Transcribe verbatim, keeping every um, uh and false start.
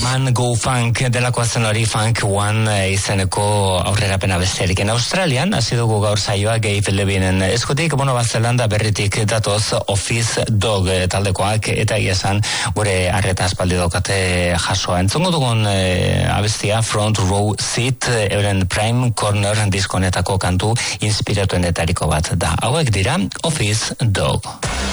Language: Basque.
Man Go Funk delakoa zen hori Funk One izeneko aurrerapena besterik. En Australian, hasi dugu gaur saioa Gabe Levinen eskutik, Nueva Zelanda berritik datoz Office Dog taldekoak, eta esan gure arreta aspaldi daukate jasoa. Entzongo dugun e, abestia Front Row Seat, euren Prime Corner diskonetako kantu inspiratuenetariko bat da. Hauek dira Office Dog.